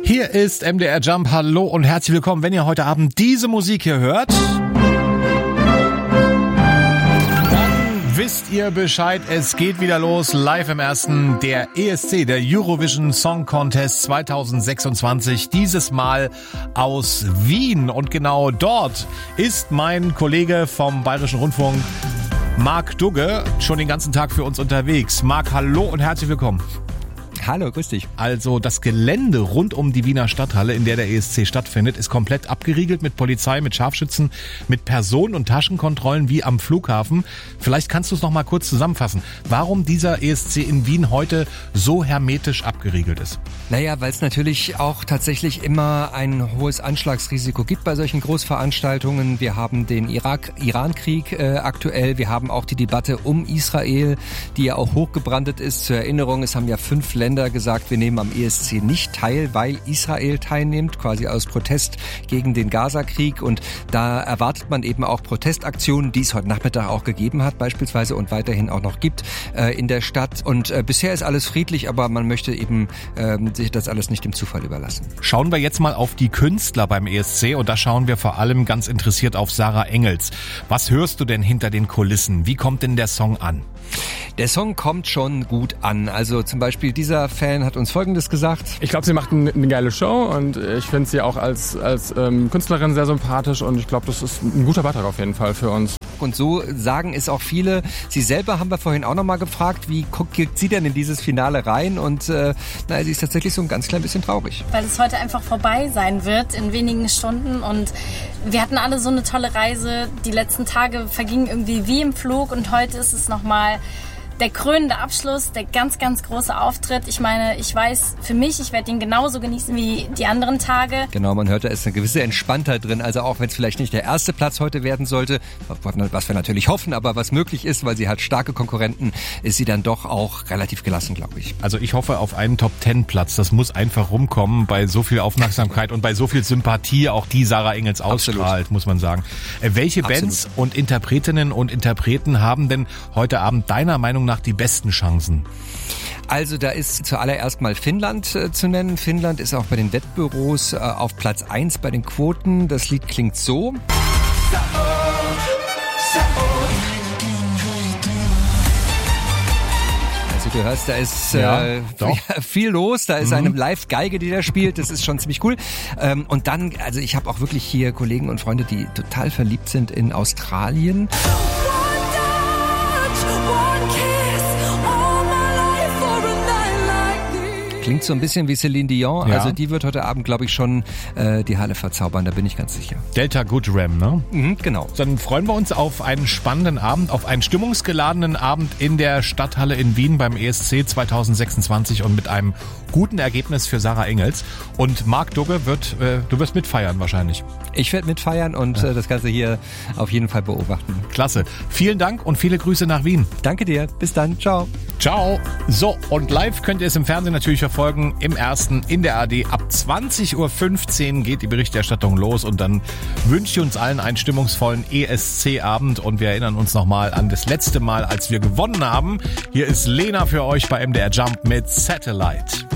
Hier ist MDR Jump. Hallo und herzlich willkommen. Wenn ihr heute Abend diese Musik hier hört, dann wisst ihr Bescheid. Es geht wieder los. Live im Ersten. Der ESC, der Eurovision Song Contest 2026. Dieses Mal aus Wien. Und genau dort ist mein Kollege vom Bayerischen Rundfunk, Marc Dugge, schon den ganzen Tag für uns unterwegs. Marc, hallo und herzlich willkommen. Hallo, grüß dich. Also das Gelände rund um die Wiener Stadthalle, in der der ESC stattfindet, ist komplett abgeriegelt mit Polizei, mit Scharfschützen, mit Personen- und Taschenkontrollen wie am Flughafen. Vielleicht kannst du es noch mal kurz zusammenfassen, warum dieser ESC in Wien heute so hermetisch abgeriegelt ist. Naja, weil es natürlich auch tatsächlich immer ein hohes Anschlagsrisiko gibt bei solchen Großveranstaltungen. Wir haben den Iran-Krieg aktuell, wir haben auch die Debatte um Israel, die ja auch hochgebrandet ist. Zur Erinnerung, es haben ja 5 Länder gesagt, wir nehmen am ESC nicht teil, weil Israel teilnimmt, quasi aus Protest gegen den Gaza-Krieg. Und da erwartet man eben auch Protestaktionen, die es heute Nachmittag auch gegeben hat beispielsweise und weiterhin auch noch gibt in der Stadt. Und bisher ist alles friedlich, aber man möchte eben sich das alles nicht dem Zufall überlassen. Schauen wir jetzt mal auf die Künstler beim ESC und da schauen wir vor allem ganz interessiert auf Sarah Engels. Was hörst du denn hinter den Kulissen? Wie kommt denn der Song an? Der Song kommt schon gut an. Also zum Beispiel dieser Fan hat uns Folgendes gesagt. Ich glaube, sie macht eine geile Show und ich finde sie auch als Künstlerin sehr sympathisch und ich glaube, das ist ein guter Beitrag auf jeden Fall für uns. Und so sagen es auch viele. Sie selber haben wir vorhin auch nochmal gefragt, wie guckt sie denn in dieses Finale rein? Und sie ist tatsächlich so ein ganz klein bisschen traurig. Weil es heute einfach vorbei sein wird in wenigen Stunden und wir hatten alle so eine tolle Reise. Die letzten Tage vergingen irgendwie wie im Flug und heute ist es nochmal der krönende Abschluss, der ganz, ganz große Auftritt. Ich meine, ich weiß für mich, ich werde ihn genauso genießen wie die anderen Tage. Genau, man hört, da ist eine gewisse Entspanntheit drin. Also auch wenn es vielleicht nicht der erste Platz heute werden sollte, was wir natürlich hoffen, aber was möglich ist, weil sie hat starke Konkurrenten, ist sie dann doch auch relativ gelassen, glaube ich. Also ich hoffe auf einen Top-10-Platz. Das muss einfach rumkommen bei so viel Aufmerksamkeit und bei so viel Sympathie, auch die Sarah Engels ausstrahlt, Absolut. Muss man sagen. Welche Absolut. Bands und Interpretinnen und Interpreten haben denn heute Abend deiner Meinung nach die besten Chancen? Also da ist zuallererst mal Finnland zu nennen. Finnland ist auch bei den Wettbüros auf Platz 1 bei den Quoten. Das Lied klingt so. Also du hörst, da ist viel los. Da ist eine Live-Geige, die da spielt. Das ist schon ziemlich cool. Und dann, also ich habe auch wirklich hier Kollegen und Freunde, die total verliebt sind in Australien. Klingt so ein bisschen wie Celine Dion. Ja. Also die wird heute Abend, glaube ich, schon die Halle verzaubern. Da bin ich ganz sicher. Delta Good Ram, ne? Genau. Dann freuen wir uns auf einen spannenden Abend, auf einen stimmungsgeladenen Abend in der Stadthalle in Wien beim ESC 2026 und mit einem guten Ergebnis für Sarah Engels. Und Marc Dugge, du wirst mitfeiern wahrscheinlich. Ich werde mitfeiern und das Ganze hier auf jeden Fall beobachten. Klasse. Vielen Dank und viele Grüße nach Wien. Danke dir. Bis dann. Ciao. Ciao. So, und live könnt ihr es im Fernsehen natürlich verfolgen. Im Ersten in der ARD. Ab 20.15 Uhr geht die Berichterstattung los und dann wünsche ich uns allen einen stimmungsvollen ESC-Abend und wir erinnern uns nochmal an das letzte Mal, als wir gewonnen haben. Hier ist Lena für euch bei MDR Jump mit Satellite.